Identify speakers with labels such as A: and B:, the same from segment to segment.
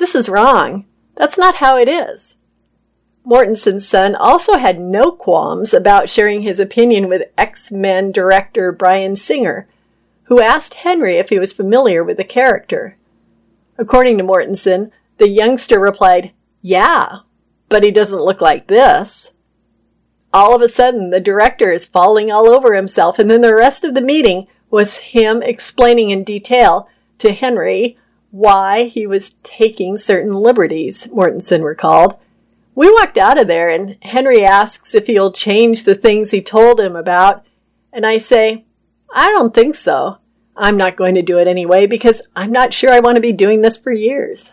A: This is wrong. That's not how it is. Mortenson's son also had no qualms about sharing his opinion with X-Men director Bryan Singer, who asked Henry if he was familiar with the character. According to Mortenson, the youngster replied, "Yeah, but he doesn't look like this." All of a sudden, the director is falling all over himself, and then the rest of the meeting was him explaining in detail to Henry why he was taking certain liberties, Mortenson recalled. We walked out of there, and Henry asks if he'll change the things he told him about, and I say, I don't think so. I'm not going to do it anyway because I'm not sure I want to be doing this for years.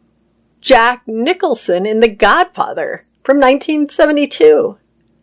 A: Jack Nicholson in The Godfather from 1972.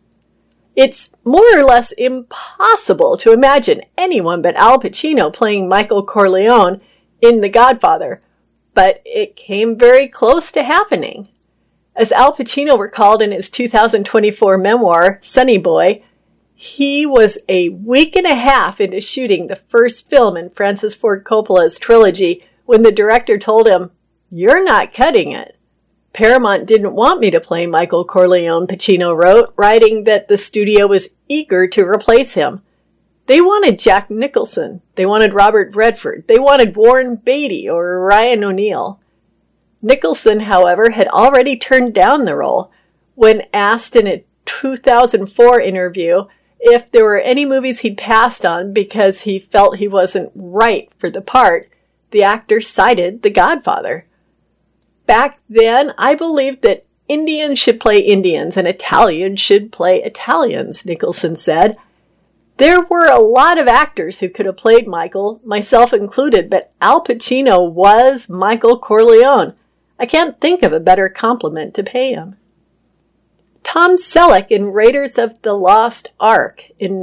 A: It's more or less impossible to imagine anyone but Al Pacino playing Michael Corleone in The Godfather, but it came very close to happening. As Al Pacino recalled in his 2024 memoir, Sonny Boy, he was a week and a half into shooting the first film in Francis Ford Coppola's trilogy when the director told him, "You're not cutting it." Paramount didn't want me to play Michael Corleone, Pacino wrote, writing that the studio was eager to replace him. They wanted Jack Nicholson. They wanted Robert Redford. They wanted Warren Beatty or Ryan O'Neal. Nicholson, however, had already turned down the role. When asked in a 2004 interview if there were any movies he'd passed on because he felt he wasn't right for the part, the actor cited The Godfather. Back then, I believed that Indians should play Indians and Italians should play Italians, Nicholson said. There were a lot of actors who could have played Michael, myself included, but Al Pacino was Michael Corleone. I can't think of a better compliment to pay him. Tom Selleck in Raiders of the Lost Ark in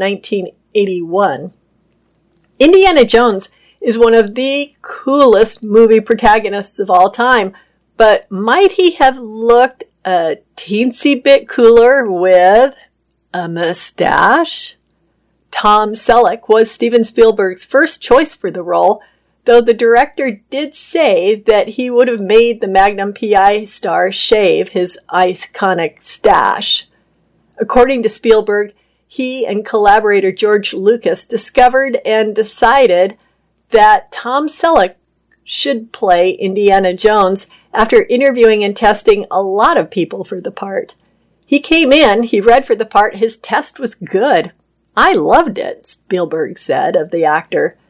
A: 1981. Indiana Jones is one of the coolest movie protagonists of all time, but might he have looked a teensy bit cooler with a mustache? Tom Selleck was Steven Spielberg's first choice for the role, though the director did say that he would have made the Magnum P.I. star shave his iconic stash. According to Spielberg, he and collaborator George Lucas discovered and decided that Tom Selleck should play Indiana Jones after interviewing and testing a lot of people for the part. He came in, he read for the part, his test was good. I loved it, Spielberg said of the actor.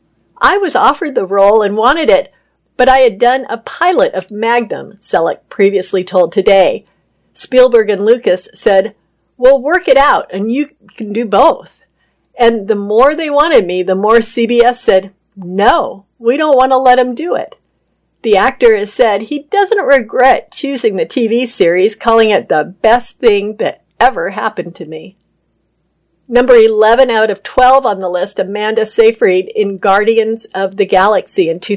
A: I was offered the role and wanted it, but I had done a pilot of Magnum, Selleck previously told Today. Spielberg and Lucas said, "We'll work it out, and you can do both." And the more they wanted me, the more CBS said, "No, we don't want to let him do it." The actor has said he doesn't regret choosing the TV series, calling it the best thing that ever happened to me. Number 11 out of 12 on the list, Amanda Seyfried in Guardians of the Galaxy in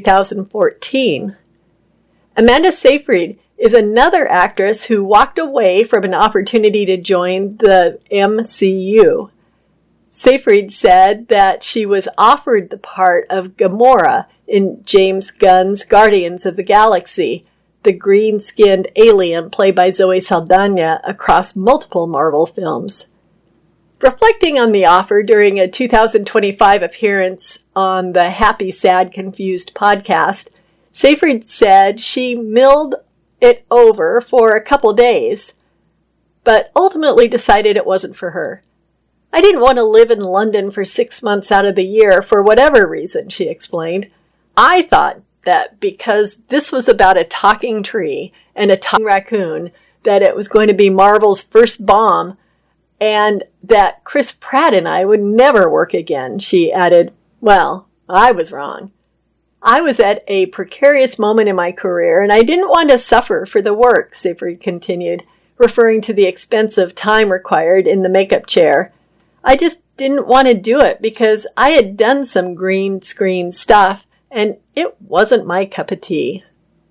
A: 2014. Amanda Seyfried is another actress who walked away from an opportunity to join the MCU. Seyfried said that she was offered the part of Gamora in James Gunn's Guardians of the Galaxy, the green-skinned alien played by Zoe Saldana across multiple Marvel films. Reflecting on the offer during a 2025 appearance on the Happy, Sad, Confused podcast, Seyfried said she milled it over for a couple days, but ultimately decided it wasn't for her. I didn't want to live in London for 6 months out of the year for whatever reason, she explained. I thought that because this was about a talking tree and a talking raccoon, that it was going to be Marvel's first bomb, and that Chris Pratt and I would never work again. She added, "Well, I was wrong. I was at a precarious moment in my career, and I didn't want to suffer for the work," Seyfried continued, referring to the expensive time required in the makeup chair. "I just didn't want to do it because I had done some green screen stuff, and it wasn't my cup of tea."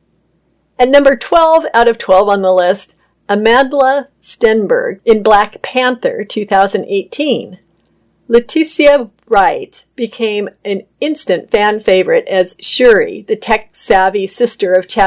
A: And number 12 out of 12 on the list, Amandla Stenberg in Black Panther 2018. Letitia Wright became an instant fan favorite as Shuri, the tech-savvy sister of Chadwick